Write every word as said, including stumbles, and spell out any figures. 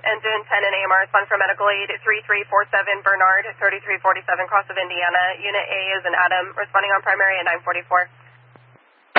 Engine ten and A M R, respond for medical aid, three three four seven Bernard, thirty-three forty-seven, cross of Indiana. Unit A is an Adam, responding on primary at nine forty-four.